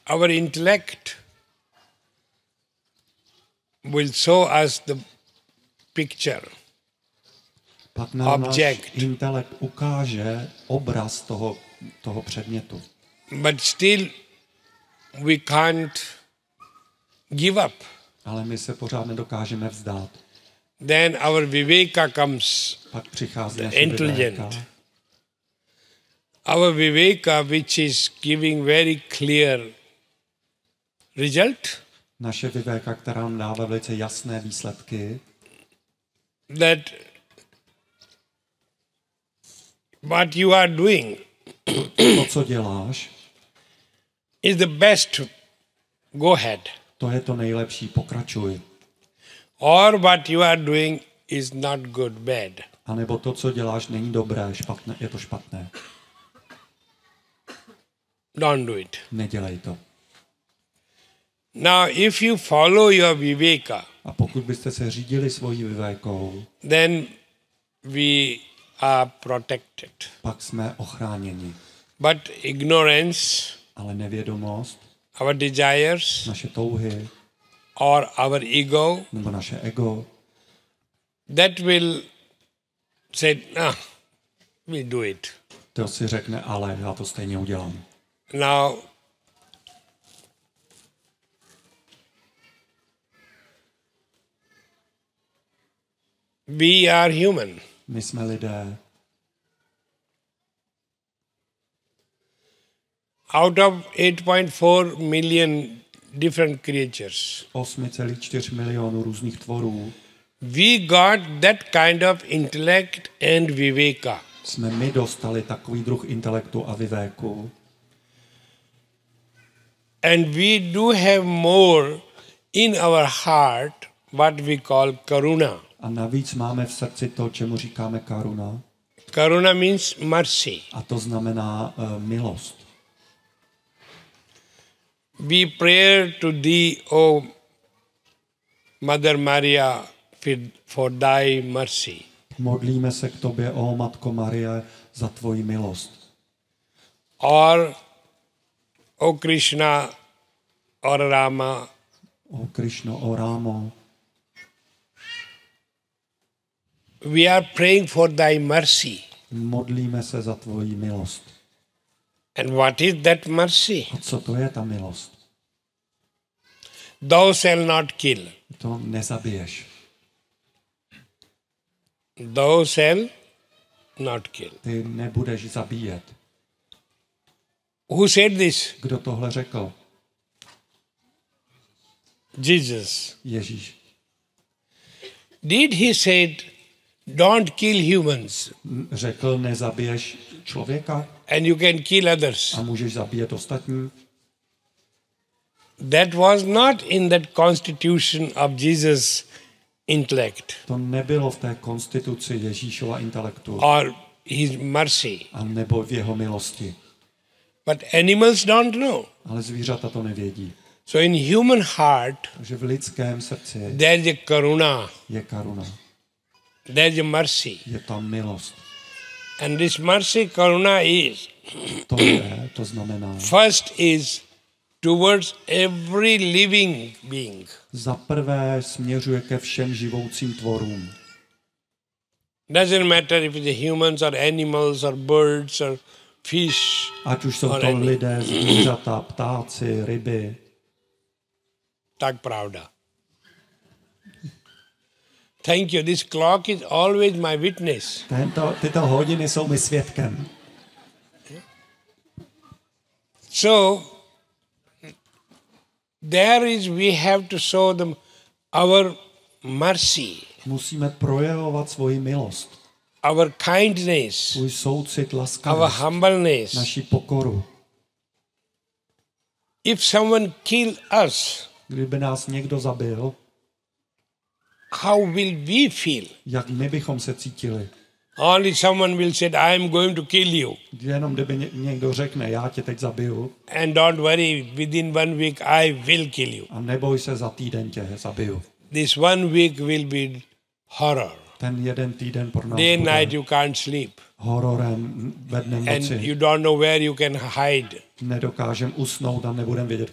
our intellect will show us the picture, Pak nám náš object. intelekt ukáže obraz toho předmětu. But still we can't give up. Ale my se pořád nedokážeme vzdát. Then our viveka comes, Pak přichází the naše intelligent. vivéka. Our viveka, which is giving very clear result, Naše vivéka, která nám dává velice jasné výsledky, that what you are doing to, co děláš, is the best, go ahead. to je to nejlepší, pokračuj. Or what you are doing is not good, bad. A nebo to, co děláš, není dobré, špatné, je to špatné. Don't do it. Nedělej to. Now, if you follow your viveka, A pokud byste se řídili svojí vivékou, then we are protected. pak jsme ochráněni. But ignorance, Ale nevědomost, our desires, naše touhy, or our ego, nebo naše ego, that will say, nah, we do it. to si řekne, ale já to stejně udělám. Now, we are human. My jsme lidé. Out of 8.4 million different creatures, 8,4 milionů různých tvorů we got that kind of intellect and viveka. jsme my dostali takový druh intelektu a vivéku. And we do have more in our heart what we call karuna. A navíc máme v srdci to, čemu říkáme karuna. Karuna means mercy. A to znamená milost. We pray to thee, O Mother Maria, for thy mercy. Modlíme se k tobě, ó Matko Marie, za tvoji milost. Or, O Krishna, or Rama, O Krišno, o Rámo, we are praying for thy mercy. modlíme se za tvoji milost. And what is that mercy? A co to je ta milost? Thou shalt not kill. To nezabiješ. Thou shalt not kill. Ty nebudeš zabíjet. Who said this? Kdo tohle řekl? Jesus. Ježíš. Did he said, don't kill humans Řekl, nezabiješ člověka and you can kill others? a můžeš zabíjet ostatní? That was not in that constitution of Jesus' intellect To nebylo v té konstituci Ježíšova intelektu, or his mercy. a nebo v jeho milosti. But animals don't know. Ale zvířata to nevědí. So in human heart, Takže v lidském srdci there is a karuna, je karuna, there is a mercy. je tam milost. And this mercy, karuna is, To znamená, first is towards every living being. za prvé směřuje ke všem živoucím tvorům. Doesn't matter if it's humans or animals or birds or fish. Ať už jsou or to any- lidé, zvířata, ptáci, ryby. Tak pravda. Thank you. This clock is always my witness. Tyto hodiny jsou mi svědkem. So, we have to show them our mercy, Musíme projevovat svoji milost, our kindness, svůj soucit, our laskavost, humbleness. naši pokoru. If someone kill us, Kdyby nás někdo zabil, how will we feel? jak my bychom se cítili? Only someone will say, I am going to kill you. Jenom kdyby někdo řekne, já tě teď zabiju, And don't worry, within 1 week I will kill you. a neboj se, za týden tě zabiju. This 1 week will be horror. Ten jeden týden pro nás Day and night bude you can't sleep. hororem ve dne And noci. you don't know where you can hide. Nedokážem usnout a nebudem vědět,